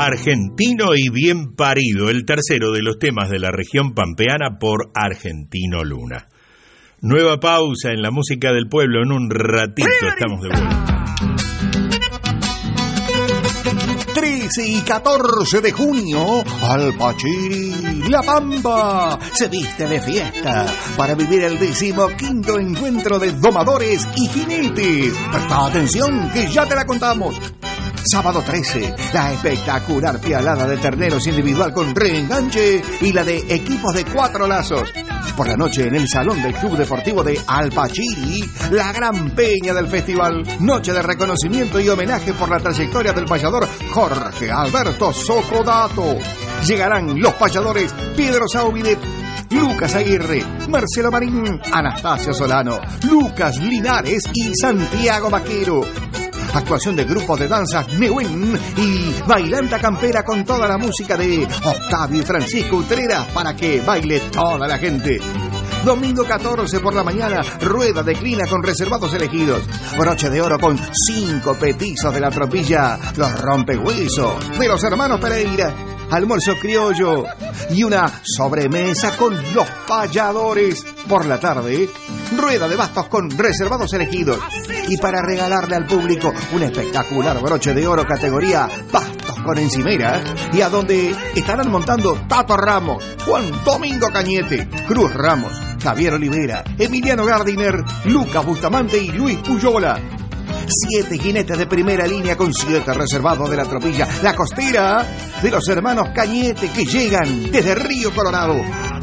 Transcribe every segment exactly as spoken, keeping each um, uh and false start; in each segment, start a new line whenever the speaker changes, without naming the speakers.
Argentino y bien parido, el tercero de los temas de la región pampeana por Argentino Luna. Nueva pausa en la música del pueblo, en un ratito estamos de vuelta.
trece y catorce de junio, Alpachiri, La Pampa, se viste de fiesta para vivir el decimoquinto encuentro de domadores y jinetes. Presta atención que ya te la contamos. Sábado trece, la espectacular pialada de terneros individual con reenganche y la de equipos de cuatro lazos. Por la noche en el salón del Club Deportivo de Alpachiri, la gran peña del festival. Noche de reconocimiento y homenaje por la trayectoria del payador Jorge Alberto Socodato. Llegarán los payadores Pedro Saubidet, Lucas Aguirre, Marcelo Marín, Anastasio Solano, Lucas Linares y Santiago Vaquero. Actuación de grupos de danzas Neuén y Bailanta Campera con toda la música de Octavio y Francisco Utrera para que baile toda la gente. Domingo catorce por la mañana, rueda de clina con reservados elegidos. Broche de oro con cinco petizos de la tropilla, los rompehuesos de los hermanos Pereira. Almuerzo criollo y una sobremesa con los payadores. Por la tarde, rueda de bastos con reservados elegidos. Y para regalarle al público un espectacular broche de oro categoría bastos con encimera, y a donde estarán montando Tato Ramos, Juan Domingo Cañete, Cruz Ramos, Javier Olivera, Emiliano Gardiner, Lucas Bustamante y Luis Puyola. Siete jinetes de primera línea con siete reservados de la tropilla La Costera de los hermanos Cañete que llegan desde Río Colorado.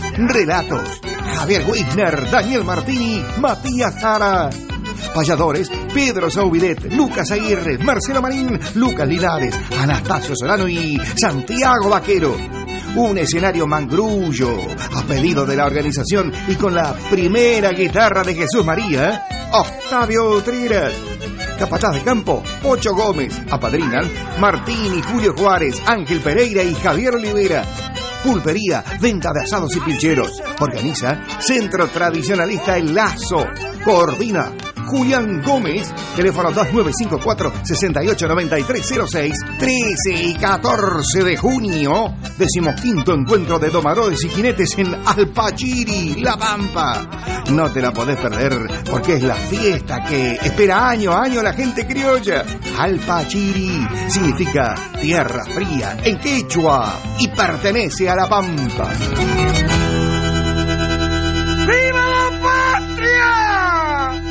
Relatos: Javier Wisner, Daniel Martini, Matías Jara. Payadores: Pedro Saubidet, Lucas Aguirre, Marcelo Marín, Lucas Linares, Anastasio Solano y Santiago Vaquero. Un escenario mangrullo a pedido de la organización y con la primera guitarra de Jesús María, Octavio Utrera. Capataz de campo, Pocho Gómez. Apadrinan Martín y Julio Juárez, Ángel Pereira y Javier Olivera. Pulpería, venta de asados y pilcheros. Organiza Centro Tradicionalista El Lazo. Coordina Julián Gómez. Teléfono dos nueve cinco cuatro, seis ocho nueve tres cero seis. trece y catorce de junio, decimoquinto encuentro de domadores y jinetes en Alpachiri, La Pampa. No te la podés perder porque es la fiesta que espera año a año la gente criolla. Alpachiri significa tierra fría en quechua y pertenece a La Pampa.
¡Viva la patria!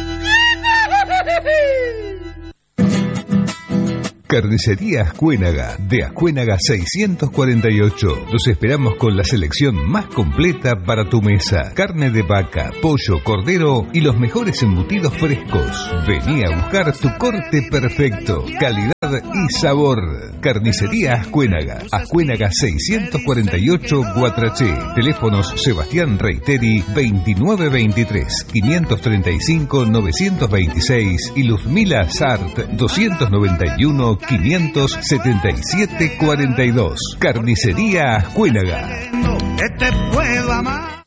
Carnicería Ascuénaga, de Ascuénaga seiscientos cuarenta y ocho. Los esperamos con la selección más completa para tu mesa. Carne de vaca, pollo, cordero y los mejores embutidos frescos. Vení a buscar tu corte perfecto, calidad y sabor. Carnicería Ascuénaga, Ascuénaga seiscientos cuarenta y ocho, Guatraché. Teléfonos: Sebastián Reiteri veintinueve veintitrés, quinientos treinta y cinco, novecientos veintiséis y Luzmila Sart doscientos noventa y uno, quinientos setenta y siete, cuarenta y dos. Carnicería Ascuénaga.
Que te puedo amar.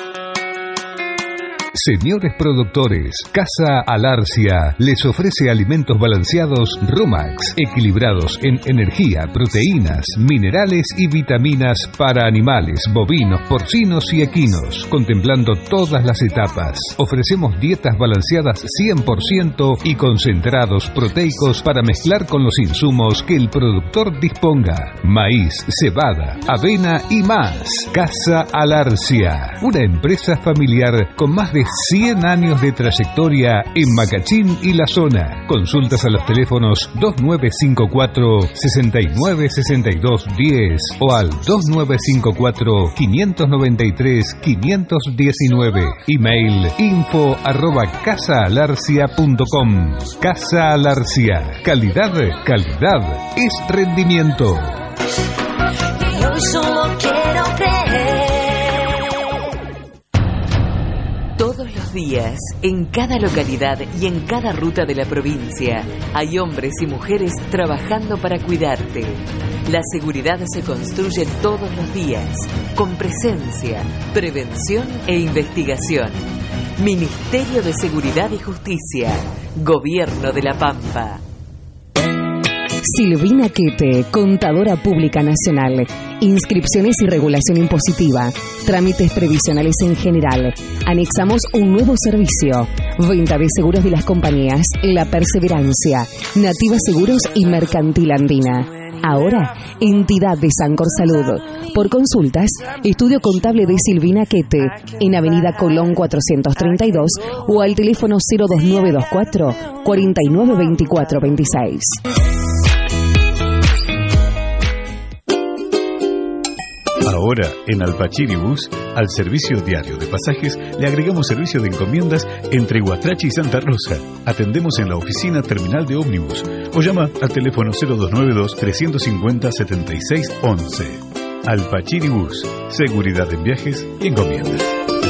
Señores productores, Casa Alarcia les ofrece alimentos balanceados Romax, equilibrados en energía, proteínas, minerales y vitaminas para animales, bovinos, porcinos y equinos, contemplando todas las etapas. Ofrecemos dietas balanceadas cien por ciento y concentrados proteicos para mezclar con los insumos que el productor disponga. Maíz, cebada, avena y más. Casa Alarcia, una empresa familiar con más de cien años de trayectoria en Macachín y la zona. Consultas a los teléfonos dos nueve cinco cuatro, seis nueve seis dos uno cero o al dos nueve cinco cuatro, cinco nueve tres, cinco uno nueve. Email info arroba casaalarcia punto com. Casa Alarcia. Calidad, calidad es rendimiento.
Yo solo quiero creer. Todos los días, en cada localidad y en cada ruta de la provincia, hay hombres y mujeres trabajando para cuidarte. La seguridad se construye todos los días, con presencia, prevención e investigación. Ministerio de Seguridad y Justicia, Gobierno de La Pampa.
Silvina Quete, Contadora Pública Nacional. Inscripciones y regulación impositiva. Trámites previsionales en general. Anexamos un nuevo servicio. Venta de seguros de las compañías La Perseverancia, Nativa Seguros y Mercantil Andina. Ahora, entidad de Sancor Salud. Por consultas, estudio contable de Silvina Quete, en Avenida Colón cuatrocientos treinta y dos o al teléfono cero dos nueve dos cuatro, cuatro nueve dos cuatro dos seis.
Ahora, en Alpachiri Bus, al servicio diario de pasajes, le agregamos servicio de encomiendas entre Guatrachi y Santa Rosa. Atendemos en la oficina terminal de ómnibus o llama al teléfono cero dos nueve dos, tres cinco cero, siete seis uno uno. Alpachiri Bus, seguridad en viajes y encomiendas.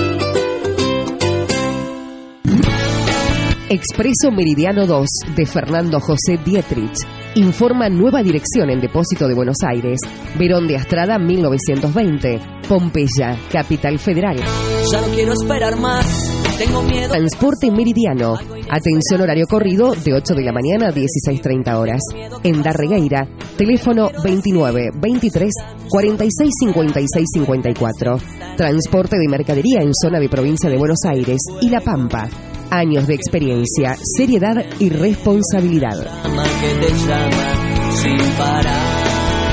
Expreso Meridiano dos de Fernando José Dietrich. Informa nueva dirección en Depósito de Buenos Aires, Verón de Astrada mil novecientos veinte, Pompeya, Capital Federal.
Ya no quiero esperar más, tengo miedo.
Transporte Meridiano. Atención horario corrido de ocho de la mañana a dieciséis treinta horas. En Darregueira, teléfono veintinueve veintitrés cuarenta y seis cincuenta y seis cincuenta y cuatro. Transporte de mercadería en zona de Provincia de Buenos Aires y La Pampa. Años de experiencia, seriedad y responsabilidad.
Que te llama sin parar.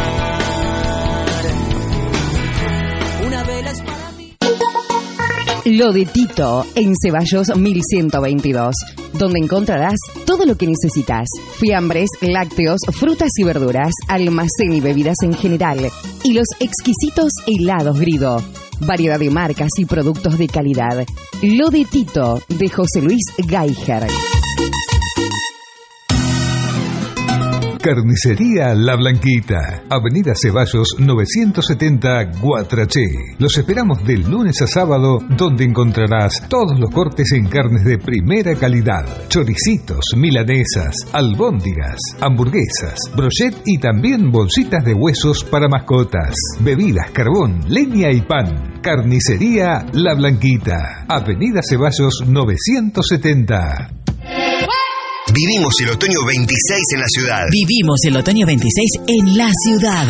Una vela es para mí.
Lo de Tito, en Ceballos mil ciento veintidós, donde encontrarás todo lo que necesitas. Fiambres, lácteos, frutas y verduras, almacén y bebidas en general. Y los exquisitos helados Grido. Variedad de marcas y productos de calidad. Lo de Tito, de José Luis Geiger.
Carnicería La Blanquita, Avenida Ceballos novecientos setenta, Guatraché. Los esperamos del lunes a sábado, donde encontrarás todos los cortes en carnes de primera calidad. Choricitos, milanesas, albóndigas, hamburguesas, brochet y también bolsitas de huesos para mascotas. Bebidas, carbón, leña y pan. Carnicería La Blanquita, Avenida Ceballos novecientos setenta.
Vivimos el otoño veintiséis en la ciudad.
Vivimos el otoño veintiséis en la ciudad.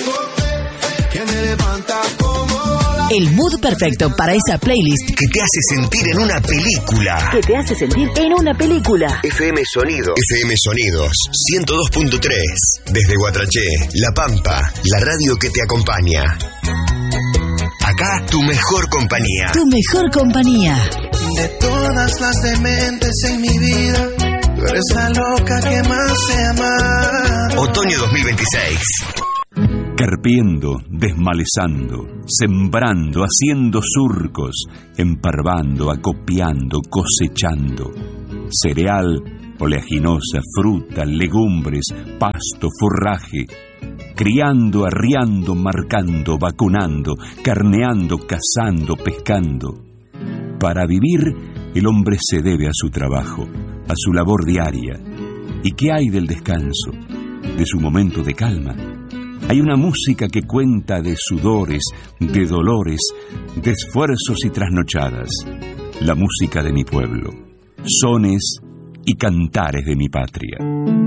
El mood perfecto para esa playlist
que te hace sentir en una película.
Que te hace sentir en una película.
F M Sonidos. F M Sonidos ciento dos punto tres. Desde Guatraché, La Pampa, la radio que te acompaña. Acá, tu mejor compañía.
Tu mejor compañía.
De todas las dementes en mi vida, tú eres la loca que más he amado.
Otoño dos mil veintiséis.
Carpiendo, desmalezando, sembrando, haciendo surcos, emparvando, acopiando, cosechando. Cereal, oleaginosa, fruta, legumbres, pasto, forraje. Criando, arriando, marcando, vacunando, carneando, cazando, pescando. Para vivir, el hombre se debe a su trabajo, a su labor diaria. ¿Y qué hay del descanso? De su momento de calma. Hay una música que cuenta de sudores, de dolores, de esfuerzos y trasnochadas. La música de mi pueblo. Sones y cantares de mi patria.